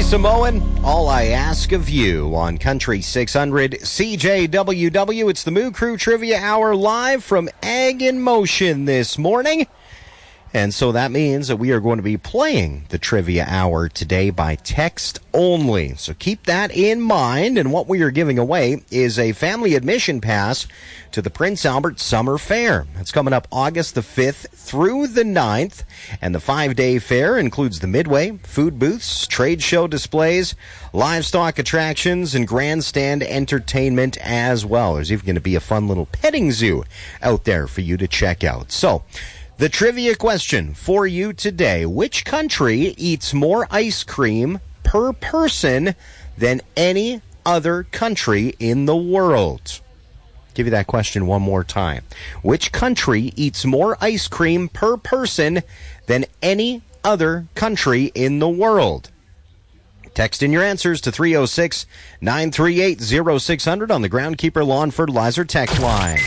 Samoan, All I Ask of You on Country 600 CJWW. It's the Moo Crew Trivia Hour live from Ag in Motion this morning. And so that means that we are going to be playing the Trivia Hour today by text only. So keep that in mind. And what we are giving away is a family admission pass to the Prince Albert Summer Fair. It's coming up August the 5th through the 9th. And the 5-day fair includes the Midway, food booths, trade show displays, livestock attractions, and grandstand entertainment as well. There's even going to be a fun little petting zoo out there for you to check out. So, the trivia question for you today: which country eats more ice cream per person than any other country in the world? Give you that question one more time. Which country eats more ice cream per person than any other country in the world? Text in your answers to 306-938-0600 on the Groundkeeper Lawn Fertilizer text line.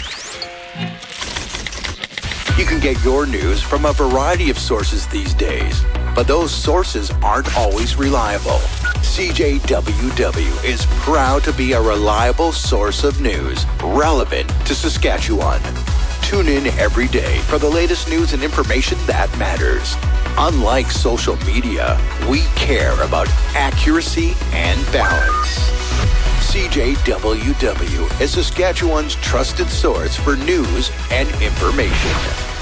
You can get your news from a variety of sources these days, but those sources aren't always reliable. CJWW is proud to be a reliable source of news relevant to Saskatchewan. Tune in every day for the latest news and information that matters. Unlike social media, we care about accuracy and balance. CJWW is Saskatchewan's trusted source for news and information.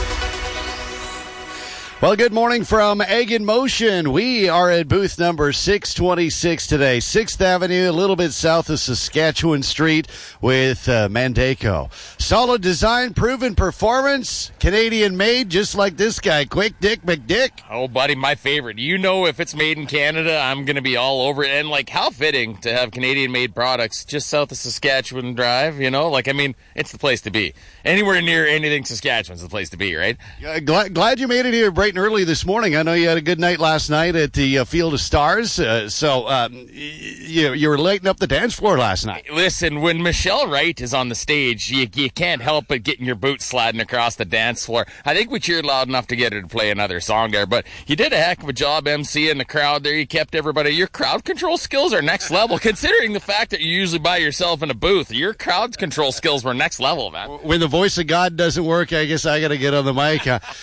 Well, good morning from Ag in Motion. We are at booth number 626 today, 6th Avenue, a little bit south of Saskatchewan Street with Mandaco. Solid design, proven performance, Canadian made, just like this guy, Quick Dick McDick. Oh, buddy, my favorite. You know, if it's made in Canada, I'm going to be all over it. And, like, how fitting to have Canadian-made products just south of Saskatchewan Drive, you know? Like, I mean, it's the place to be. Anywhere near anything Saskatchewan's the place to be, right? Glad you made it here bright and early this morning. I know you had a good night last night at the Field of Stars, so you were lighting up the dance floor last night. Listen, when Michelle Wright is on the stage, you can't help but getting your boots sliding across the dance floor. I think we cheered loud enough to get her to play another song there, but you did a heck of a job emceeing the crowd there. You kept everybody. Your crowd control skills are next level, considering the fact that you're usually by yourself in a booth. Your crowd control skills were next level, man. When the voice of God doesn't work, I guess I got to get on the mic.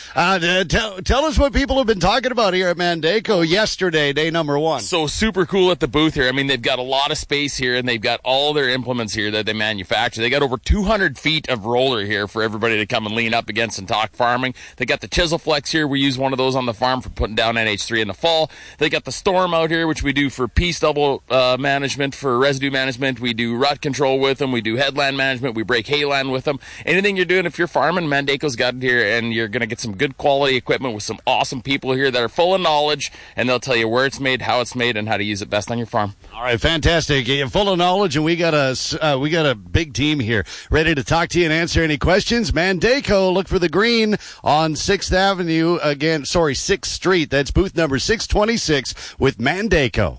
Tell us what people have been talking about here at Mandaco yesterday, day number one. So super cool at the booth here. I mean, they've got a lot of space here, and they've got all their implements here that they manufacture. They got over 200 feet of roller here for everybody to come and lean up against and talk farming. They got the Chisel Flex here. We use one of those on the farm for putting down NH3 in the fall. They got the Storm out here, which we do for pea stubble management, for residue management. We do rut control with them. We do headland management. We break hayland with them. Anything you're doing, if you're farming, Mandaco's got it here, and you're going to get some good quality equipment with some awesome people here that are full of knowledge, and they'll tell you where it's made, how it's made, and how to use it best on your farm. All right, fantastic. You're full of knowledge, and we got a big team here ready to talk to you and answer any questions. Mandaco, look for the green on 6th Avenue, 6th Street. That's booth number 626 with Mandaco.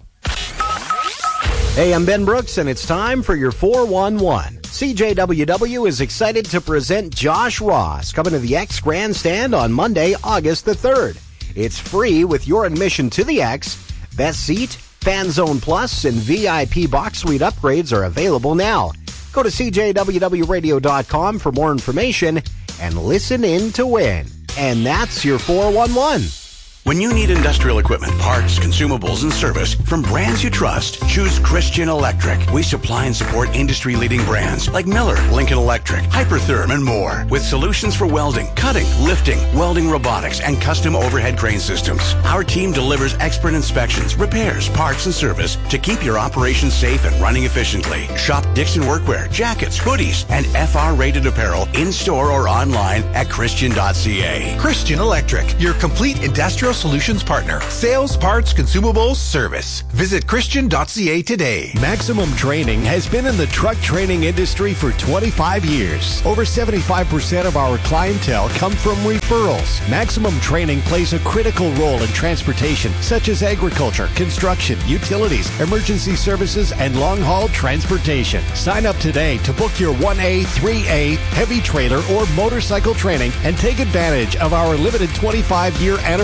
Hey, I'm Ben Brooks, and it's time for your 411. CJWW is excited to present Josh Ross coming to the X Grandstand on Monday, August the 3rd. It's free with your admission to the X. Best seat, Fan Zone Plus, and VIP box suite upgrades are available now. Go to CJWWradio.com for more information and listen in to win. And that's your 411. When you need industrial equipment, parts, consumables, and service from brands you trust, choose Christian Electric. We supply and support industry-leading brands like Miller, Lincoln Electric, Hypertherm, and more, with solutions for welding, cutting, lifting, welding robotics, and custom overhead crane systems. Our team delivers expert inspections, repairs, parts, and service to keep your operation safe and running efficiently. Shop Dixon Workwear, jackets, hoodies, and FR-rated apparel in-store or online at Christian.ca. Christian Electric, your complete industrial solutions partner. Sales, parts, consumables, service. Visit Christian.ca today. Maximum Training has been in the truck training industry for 25 years. Over 75% of our clientele come from referrals. Maximum Training plays a critical role in transportation, such as agriculture, construction, utilities, emergency services, and long-haul transportation. Sign up today to book your 1A, 3A, heavy trailer, or motorcycle training and take advantage of our limited 25-year anniversary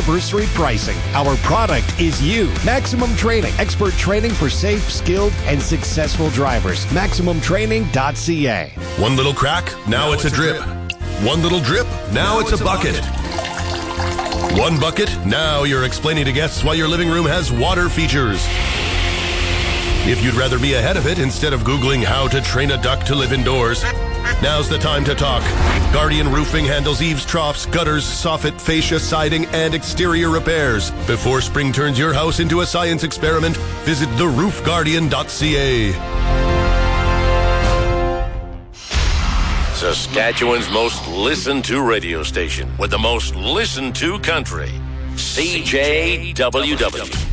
industry pricing. Our product is you. Maximum Training. Expert training for safe, skilled, and successful drivers. MaximumTraining.ca. One little crack, now it's a drip. One little drip, now it's a bucket. One bucket, now you're explaining to guests why your living room has water features. If you'd rather be ahead of it instead of Googling how to train a duck to live indoors, now's the time to talk. Guardian Roofing handles eaves, troughs, gutters, soffit, fascia, siding, and exterior repairs. Before spring turns your house into a science experiment, visit theroofguardian.ca. Saskatchewan's most listened to radio station with the most listened to country. CJWW.